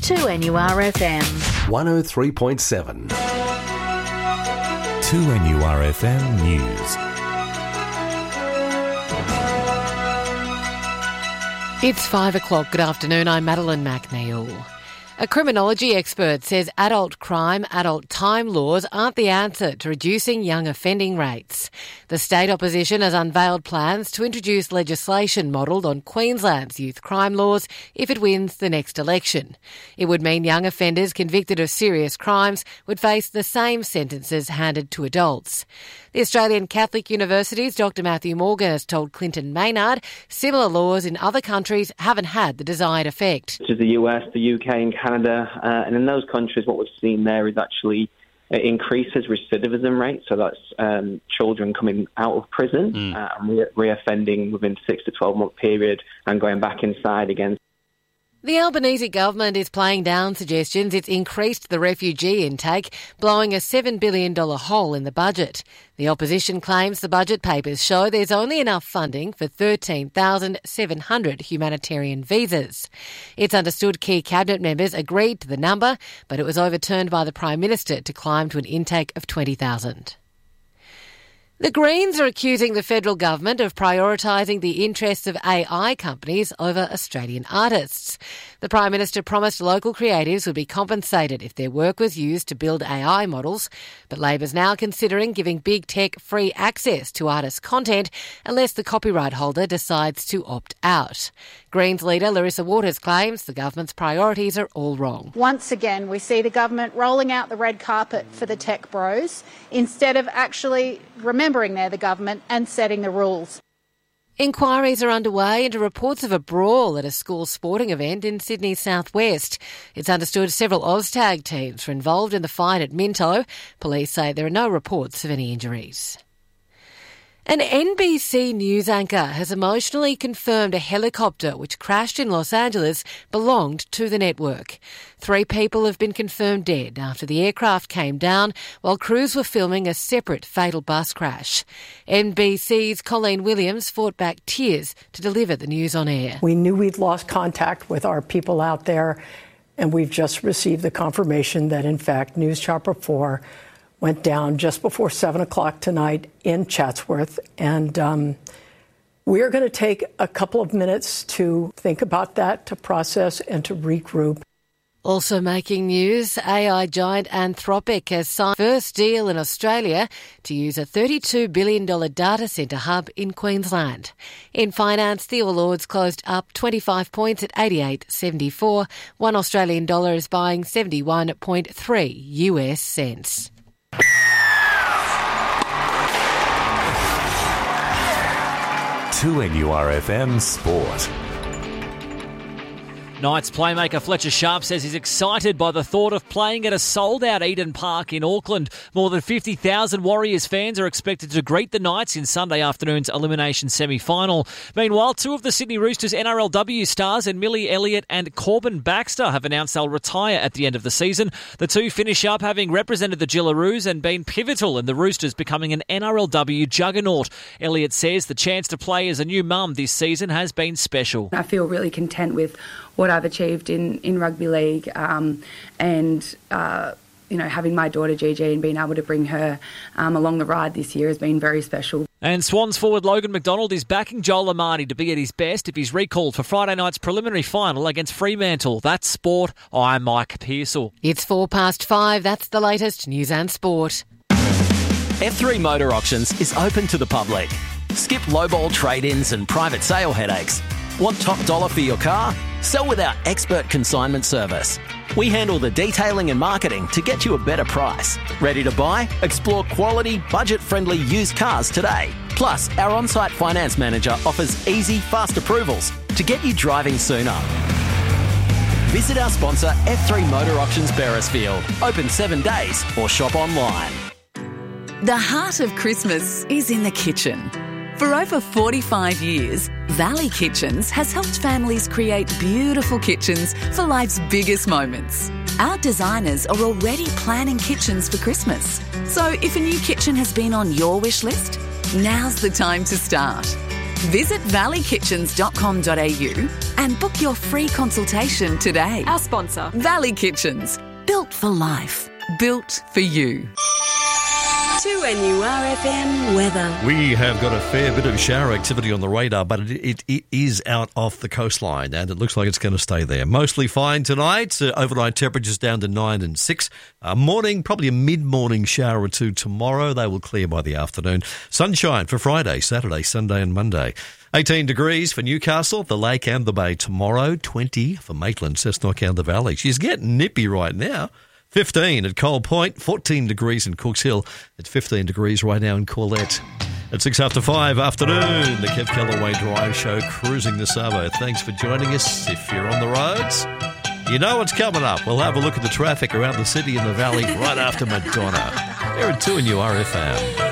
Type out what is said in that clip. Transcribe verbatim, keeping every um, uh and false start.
two N U R F M. one oh three point seven. two N U R F M News. It's five o'clock. Good afternoon. I'm Madeline McNeil. A criminology expert says adult crime, adult time laws aren't the answer to reducing young offending rates. The state opposition has unveiled plans to introduce legislation modelled on Queensland's youth crime laws if it wins the next election. It would mean young offenders convicted of serious crimes would face the same sentences handed to adults. The Australian Catholic University's Doctor Matthew Morgan has told Clinton Maynard similar laws in other countries haven't had the desired effect. Such as the U S, the U K and Canada, uh, and in those countries what we've seen there is actually it increases recidivism rate, so that's um, children coming out of prison mm. uh, and re- reoffending within six to twelve month period and going back inside again. The Albanese government is playing down suggestions it's increased the refugee intake, blowing a seven billion dollars hole in the budget. The opposition claims the budget papers show there's only enough funding for thirteen thousand seven hundred humanitarian visas. It's understood key cabinet members agreed to the number, but it was overturned by the Prime Minister to climb to an intake of twenty thousand. The Greens are accusing the federal government of prioritising the interests of A I companies over Australian artists. The Prime Minister promised local creatives would be compensated if their work was used to build A I models, but Labor's now considering giving big tech free access to artists' content unless the copyright holder decides to opt out. Greens leader Larissa Waters claims the government's priorities are all wrong. Once again, we see the government rolling out the red carpet for the tech bros instead of actually remembering they're the government and setting the rules. Inquiries are underway into reports of a brawl at a school sporting event in Sydney's southwest. It's understood several Oztag teams were involved in the fight at Minto. Police say there are no reports of any injuries. An N B C news anchor has emotionally confirmed a helicopter which crashed in Los Angeles belonged to the network. Three people have been confirmed dead after the aircraft came down while crews were filming a separate fatal bus crash. N B C's Colleen Williams fought back tears to deliver the news on air. We knew we'd lost contact with our people out there, and we've just received the confirmation that, in fact, News Chopper four went down just before seven o'clock tonight in Chatsworth. And um, we're going to take a couple of minutes to think about that, to process and to regroup. Also making news, A I giant Anthropic has signed the first deal in Australia to use a thirty-two billion dollars data centre hub in Queensland. In finance, the All Ords closed up twenty-five points at eighty-eight seventy-four. One Australian dollar is buying seventy-one point three U S cents. two N U R F M Sport. Knights playmaker Fletcher Sharp says he's excited by the thought of playing at a sold-out Eden Park in Auckland. More than fifty thousand Warriors fans are expected to greet the Knights in Sunday afternoon's elimination semi-final. Meanwhile, two of the Sydney Roosters N R L W stars and Millie Elliott and Corbin Baxter have announced they'll retire at the end of the season. The two finish up having represented the Gillaroos and been pivotal in the Roosters becoming an N R L W juggernaut. Elliott says the chance to play as a new mum this season has been special. I feel really content with what I've achieved in, in rugby league um, and, uh, you know, having my daughter Gigi and being able to bring her um, along the ride this year has been very special. And Swans forward Logan McDonald is backing Joel Amati to be at his best if he's recalled for Friday night's preliminary final against Fremantle. That's sport. I'm Mike Pearsall. It's four past five. That's the latest news and sport. F three Motor Auctions is open to the public. Skip lowball trade-ins and private sale headaches. Want top dollar for your car? Sell with our expert consignment service. We handle the detailing and marketing to get you a better price. Ready to buy? Explore quality, budget-friendly used cars today. Plus, our on-site finance manager offers easy, fast approvals to get you driving sooner. Visit our sponsor F three Motor Auctions Beresfield. Open seven days or shop online. The heart of Christmas is in the kitchen. For over forty-five years, Valley Kitchens has helped families create beautiful kitchens for life's biggest moments. Our designers are already planning kitchens for Christmas. So if a new kitchen has been on your wish list, now's the time to start. Visit valley kitchens dot com dot a u and book your free consultation today. Our sponsor. Valley Kitchens. Built for life. Built for you. two N U R F M weather. We have got a fair bit of shower activity on the radar, but it, it, it is out off the coastline, and it looks like it's going to stay there. Mostly fine tonight. Uh, overnight temperatures down to nine and six. Uh, morning, probably a mid-morning shower or two tomorrow. They will clear by the afternoon. Sunshine for Friday, Saturday, Sunday and Monday. eighteen degrees for Newcastle, the Lake and the Bay tomorrow. twenty for Maitland, Cessnock and the Valley. She's getting nippy right now. fifteen at Coal Point, fourteen degrees in Cooks Hill. It's fifteen degrees right now in Corlette. At six after five afternoon, the Kev Callaway Drive Show cruising the Savo. Thanks for joining us. If you're on the roads, you know what's coming up. We'll have a look at the traffic around the city and the valley right after Madonna. Here at two N U R F M.